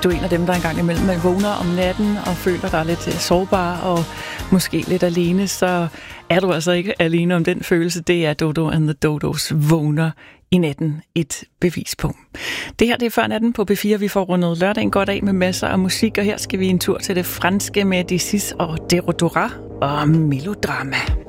du er en af dem, der engang imellem vågner om natten og føler dig lidt sårbar og måske lidt alene, så er du altså ikke alene om den følelse. Det er Dodo and the Dodos vågner i natten et bevis på. Det her det er Før natten på P4. Vi får rundet lørdagen godt af med masser af musik, og her skal vi en tur til det franske med Decis og Derodora og melodrama.